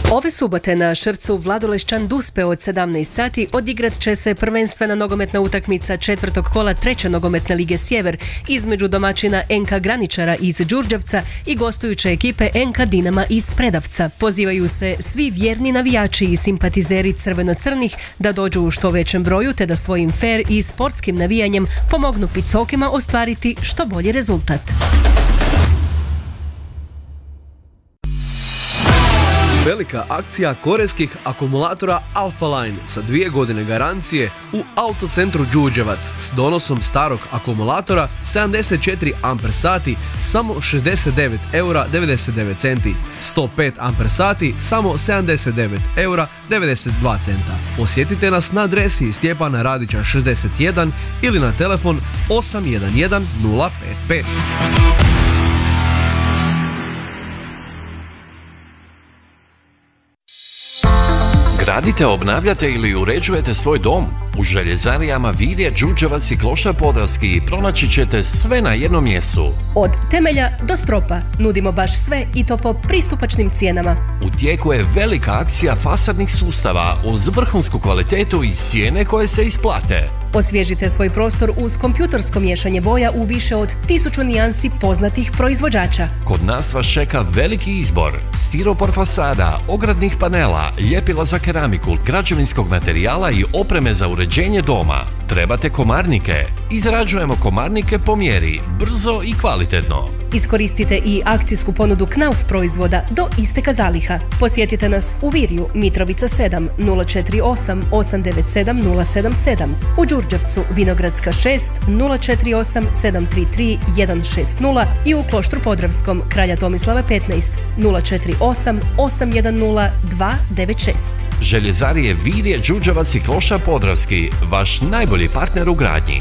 Ove subote na Šrcu Vladolešćan Duspe od 17 sati odigrat će se prvenstvena nogometna utakmica četvrtog kola treće nogometne lige Sjever između domaćina NK Graničara iz Đurđevca i gostujuće ekipe NK Dinama iz Predavca. Pozivaju se svi vjerni navijači i simpatizeri crveno-crnih da dođu u što većem broju te da svojim fer i sportskim navijanjem pomognu Picokima ostvariti što bolji rezultat. Velika akcija korejskih akumulatora Alpha Line sa 2 godine garancije u autocentru Đurđevac s donosom starog akumulatora 74 Ah samo 69,99 €, 105 Ah samo 79,92 €. Posjetite nas na adresi Stjepana Radića 61 ili na telefon 811 055. Gradite, obnavljate ili uređujete svoj dom? U željezarijama Virje, Đurđevac i Kloštar Podravski pronaći ćete sve na jednom mjestu. Od temelja do stropa nudimo baš sve i to po pristupačnim cijenama. U tijeku je velika akcija fasadnih sustava uz vrhunsku kvalitetu i cijene koje se isplate. Osvježite svoj prostor uz kompjutorsko miješanje boja u više od 1000 nijansi poznatih proizvođača. Kod nas vas čeka veliki izbor stiropor fasada, ogradnih panela, ljepila za keramiku, građevinskog materijala i opreme za uređenje doma. Trebate komarnike? Izrađujemo komarnike po mjeri, brzo i kvalitetno. Iskoristite i akcijsku ponudu Knauf proizvoda do isteka zaliha. Posjetite nas u Virju, Mitrovica 7, 048 897 077, u Đurđevcu, Vinogradska 6, 048 733 160 i u Kloštru Podravskom, Kralja Tomislava 15, 048 810 296. Željezarije Virje, Đurđevac i Kloštar Podravski, vaš najbolji partner u gradnji.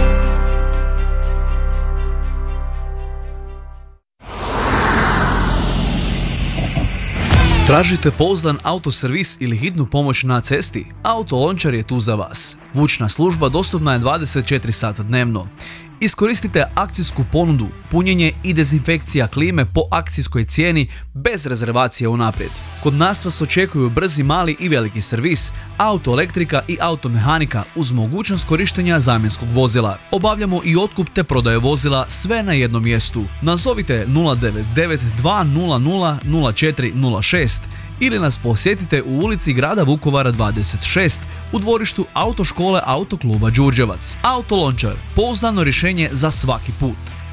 Tražite pouzdan autoservis ili hitnu pomoć na cesti? Autolončar je tu za vas. Vučna služba dostupna je 24 sata dnevno. Iskoristite akcijsku ponudu, punjenje i dezinfekcija klime po akcijskoj cijeni bez rezervacije unaprijed. Kod nas vas očekuju brzi, mali i veliki servis, autoelektrika i automehanika uz mogućnost korištenja zamjenskog vozila. Obavljamo i otkup te prodaju vozila sve na jednom mjestu. Nazovite 099 200 0406 ili nas posjetite u ulici Grada Vukovara 26 u dvorištu Autoškole Autokluba Đurđevac. Autolončar, pouzdano rješenje za svaki put.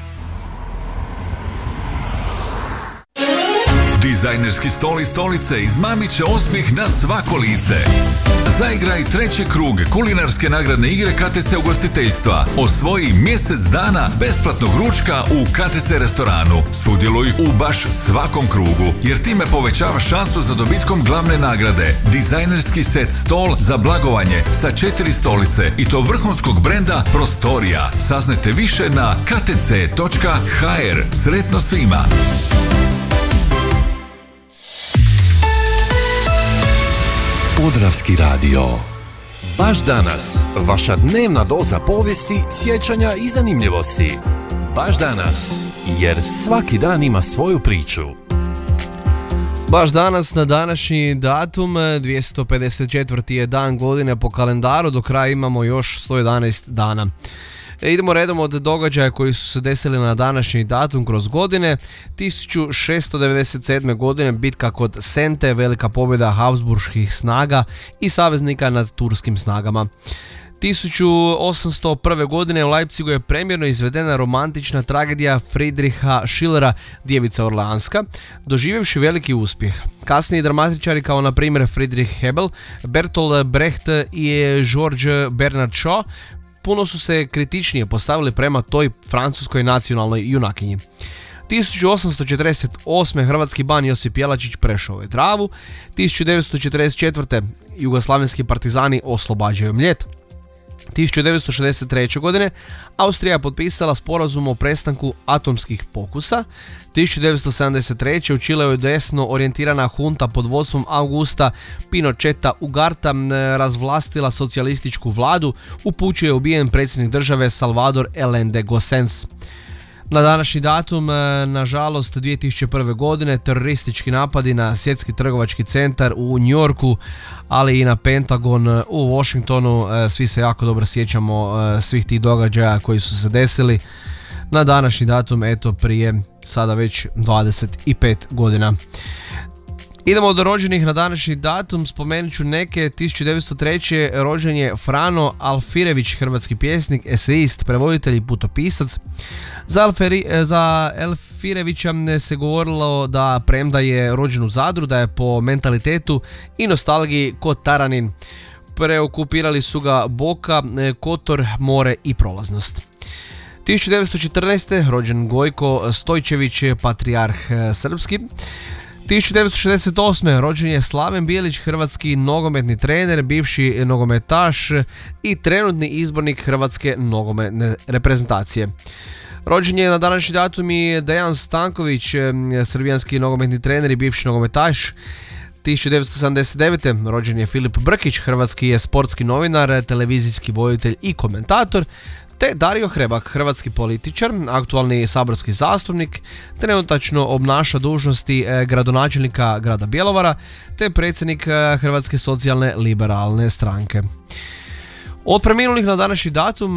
Dizajnerski stol i stolice izmamit će osmijeh na svako lice. Zaigraj treći krug kulinarske nagradne igre KTC ugostiteljstva. Osvoji mjesec dana besplatnog ručka u KTC restoranu. Sudjeluj u baš svakom krugu, jer time povećavaš šansu za dobitkom glavne nagrade. Dizajnerski set stol za blagovanje sa 4 stolice i to vrhunskog brenda Prostorija. Saznajte više na ktc.hr. Sretno svima! Podravski radio. Baš danas, vaša dnevna doza povijesti, sjećanja i zanimljivosti. Baš danas, jer svaki dan ima svoju priču. Baš danas, na današnji datum, 254. je dan godine po kalendaru, do kraja imamo još 111 dana. Idemo redom od događaja koji su se desili na današnji datum kroz godine. 1697. godine bitka kod Sente, velika pobjeda Habsburških snaga i saveznika nad turskim snagama. 1801. godine u Leipzigu je premjerno izvedena romantična tragedija Friedricha Schillera Djevica Orleanska, doživjevši veliki uspjeh. Kasniji dramatičari kao na primjer Friedrich Hebel, Bertolt Brecht i Georges Bernard Shaw puno su se kritičnije postavili prema toj francuskoj nacionalnoj junakinji. 1848. hrvatski ban Josip Jelačić prešao je Dravu. 1944. jugoslavenski partizani oslobađaju Mljet. 1963. godine Austrija je potpisala sporazum o prestanku atomskih pokusa. 1973. u Čileu je desno orijentirana hunta pod vodstvom Augusta Pinocheta Ugarta razvlastila socijalističku vladu, u puču je ubijen predsjednik države Salvador Allende Gossens. Na današnji datum, nažalost, 2001. godine teroristički napadi na Svjetski trgovački centar u New Yorku, ali i na Pentagon u Washingtonu. Svi se jako dobro sjećamo svih tih događaja koji su se desili na današnji datum, eto prije sada već 25 godina. Idemo do rođenih na današnji datum, spomenut ću neke. 1903. rođen je Frano Alfirević, hrvatski pjesnik, esejist, prevoditelj i putopisac. Za Alfirevića se govorilo da premda je rođen u Zadru, da je po mentalitetu i nostalgiji Kotaranin. Preokupirali su ga Boka, Kotor, more i prolaznost. 1914. rođen Gojko Stojčević, patrijarh srpski. 1968. rođen je Slaven Bilić, hrvatski nogometni trener, bivši nogometaš i trenutni izbornik hrvatske nogometne reprezentacije. Rođen je na današnji datum i Dejan Stanković, srbijanski nogometni trener i bivši nogometaš. 1979. rođen je Filip Brkić, hrvatski je sportski novinar, televizijski voditelj i komentator. Te Dario Hrebak, hrvatski političar, aktualni saborski zastupnik, trenutačno obnaša dužnosti gradonačelnika grada Bjelovara, te predsjednik Hrvatske socijalne liberalne stranke. Od preminulih na današnji datum,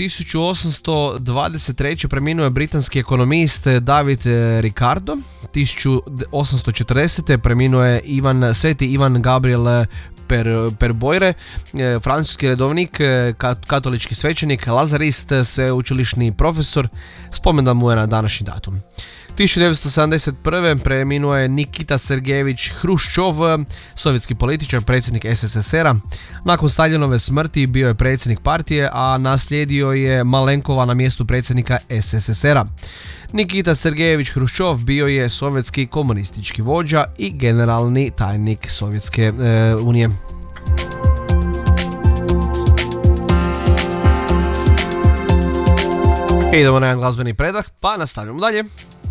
1823. preminuo je britanski ekonomist David Ricardo. 1840. preminuo je Sveti Ivan Gabriel Perboire, francuski redovnik, katolički svećenik, lazarist, sveučilišni profesor. Spomendan mu je na današnji datum. 1971. preminuo je Nikita Sergejević Hruščov, sovjetski političar, predsjednik SSSR-a. Nakon Staljinove smrti bio je predsjednik partije, a naslijedio je Malenkova na mjestu predsjednika SSSR-a. Nikita Sergejević Hruščov bio je sovjetski komunistički vođa i generalni tajnik Sovjetske unije. Idemo na jedan glazbeni predah, pa nastavljamo dalje.